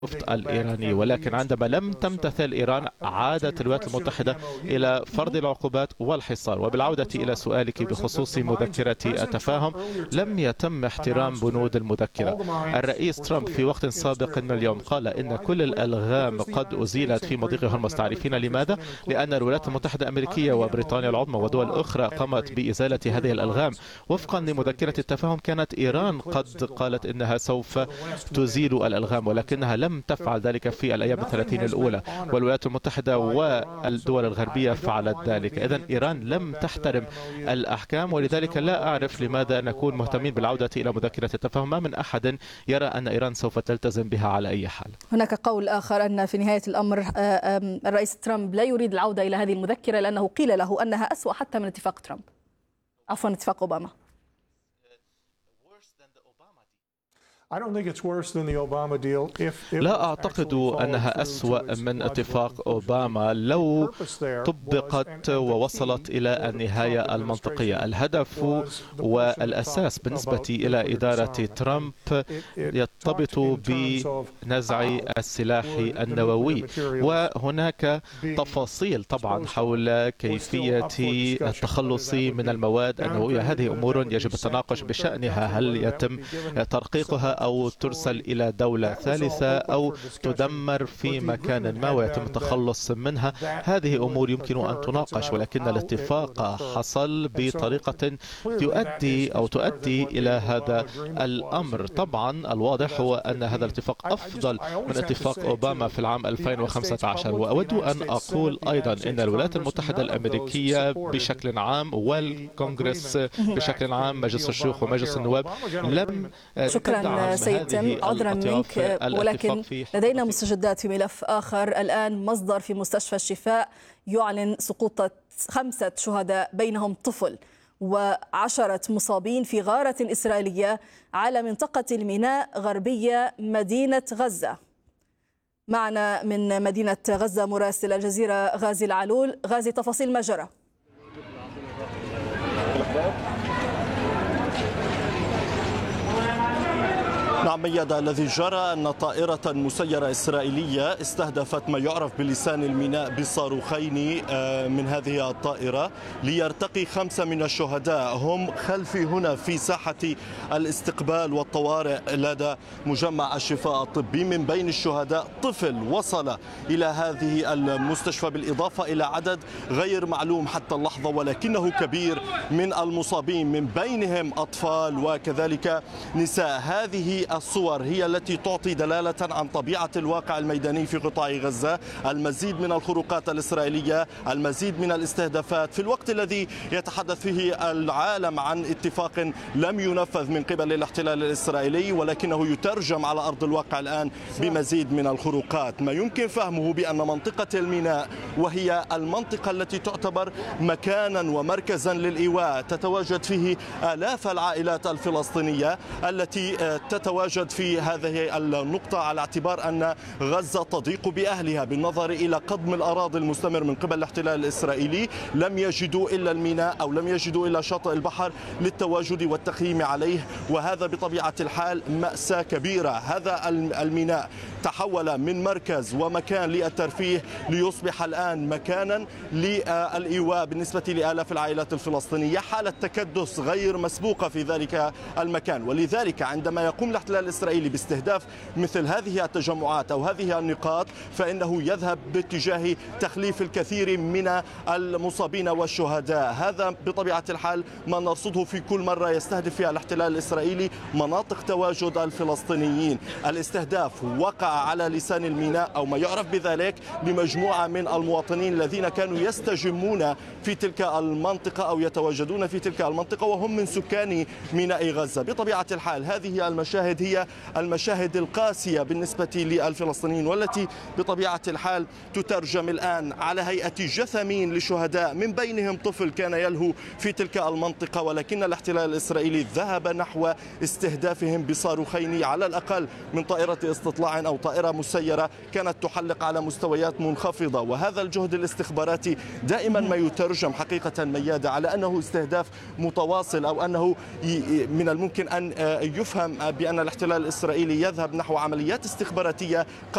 الإيراني، ولكن عندما لم تمتثل إيران عادت الولايات المتحدة إلى فرض العقوبات والحصار. وبالعودة إلى سؤالك بخصوص مذكرة التفاهم، لم يتم احترام بنود المذكرة. الرئيس ترامب في وقت سابق من اليوم قال إن كل الألغام قد أزيلت في مضيق هرمز. تعرفين لماذا؟ لأن الولايات المتحدة الأمريكية وبريطانيا العظمى ودول أخرى قامت بإزالة هذه الألغام. وفقا لمذكرة التفاهم كانت إيران قد قالت إنها سوف تزيل الألغام، ولكنها لم تفعل ذلك في الأيام 30 الأولى، والولايات المتحدة والدول الغربية فعلت ذلك. إذن إيران لم تحترم الأحكام، ولذلك لا أعرف لماذا نكون مهتمين بالعودة إلى مذكرة التفاهم. ما من أحد يرى أن إيران سوف تلتزم بها على أي حال. هناك قول آخر أن في نهاية الأمر الرئيس ترامب لا يريد العودة إلى هذه المذكرة لأنه قيل له أنها أسوأ حتى من اتفاق ترامب، عفوا اتفاق أوباما. لا أعتقد أنها أسوأ من اتفاق أوباما لو طبقت ووصلت إلى النهاية المنطقية. الهدف والأساس بالنسبة إلى إدارة ترامب يرتبط بنزع السلاح النووي، وهناك تفاصيل طبعا حول كيفية التخلص من المواد النووية. هذه أمور يجب التناقش بشأنها، هل يتم ترقيقها أو ترسل إلى دولة ثالثة أو تدمر في مكان ما ويتم التخلص منها. هذه أمور يمكن أن تناقش، ولكن الاتفاق حصل بطريقة تؤدي إلى هذا الأمر. طبعا الواضح هو أن هذا الاتفاق أفضل من اتفاق أوباما في العام 2015. وأود أن أقول أيضا أن الولايات المتحدة الأمريكية بشكل عام والكونغرس بشكل عام، مجلس الشيوخ ومجلس النواب، لم شكرا سيد تم، عذرا منك، ولكن لدينا مستجدات في ملف آخر. الآن مصدر في مستشفى الشفاء يعلن سقوط 5 شهداء بينهم طفل و10 مصابين في غارة إسرائيلية على منطقة الميناء غربية مدينة غزة. معنا من مدينة غزة مراسل الجزيرة غازي العلول. غازي، تفاصيل ما جرى. نعم ميادة، الذي جرى أن طائرة مسيرة إسرائيلية استهدفت ما يعرف بلسان الميناء بصاروخين من هذه الطائرة ليرتقي 5 من الشهداء. هم خلفي هنا في ساحة الاستقبال والطوارئ لدى مجمع الشفاء الطبي. من بين الشهداء طفل وصل إلى هذه المستشفى، بالإضافة إلى عدد غير معلوم حتى اللحظة ولكنه كبير من المصابين، من بينهم أطفال وكذلك نساء. هذه الصور هي التي تعطي دلالة عن طبيعة الواقع الميداني في قطاع غزة. المزيد من الخروقات الإسرائيلية، المزيد من الاستهدافات في الوقت الذي يتحدث فيه العالم عن اتفاق لم ينفذ من قبل الاحتلال الإسرائيلي، ولكنه يترجم على أرض الواقع الآن بمزيد من الخروقات. ما يمكن فهمه بأن منطقة الميناء، وهي المنطقة التي تعتبر مكانا ومركزا للإيواء تتواجد فيه آلاف العائلات الفلسطينية التي تتواجد في هذه النقطة، على اعتبار أن غزة تضيق بأهلها بالنظر إلى قضم الأراضي المستمر من قبل الاحتلال الإسرائيلي. لم يجدوا إلا الميناء أو لم يجدوا إلا شاطئ البحر للتواجد والتخييم عليه، وهذا بطبيعة الحال مأساة كبيرة. هذا الميناء تحول من مركز ومكان للترفيه ليصبح الآن مكانا للإيواء بالنسبة لآلاف العائلات الفلسطينية. حالة تكدس غير مسبوقة في ذلك المكان، ولذلك عندما يقوم الاحتلال الإسرائيلي باستهداف مثل هذه التجمعات أو هذه النقاط فإنه يذهب باتجاه تخليف الكثير من المصابين والشهداء. هذا بطبيعة الحال ما نرصده في كل مرة يستهدف فيها الاحتلال الإسرائيلي مناطق تواجد الفلسطينيين. الاستهداف وقع على لسان الميناء أو ما يعرف بذلك لمجموعة من المواطنين الذين كانوا يستجمون في تلك المنطقة أو يتواجدون في تلك المنطقة وهم من سكان ميناء غزة. بطبيعة الحال هذه المشاهد هي المشاهد القاسية بالنسبة للفلسطينيين، والتي بطبيعة الحال تترجم الآن على هيئة جثمين لشهداء من بينهم طفل كان يلهو في تلك المنطقة، ولكن الاحتلال الإسرائيلي ذهب نحو استهدافهم بصاروخين على الأقل من طائرة استطلاع أو طائرة مسيرة كانت تحلق على مستويات منخفضة. وهذا الجهد الاستخباراتي دائما ما يترجم حقيقة ميادة على أنه استهداف متواصل، أو أنه من الممكن أن يفهم بأن الاحتلال الإسرائيلي يذهب نحو عمليات استخباراتية